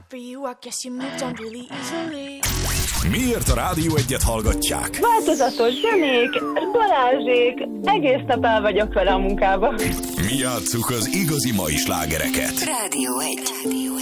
for you, I guess you moved on really easily. Miért a Rádió Egyet hallgatják? Változatos zenék, Balázsék, egész nap el vagyok vele a munkába. Mi játsszuk az igazi mai slágereket. Rádió Egy.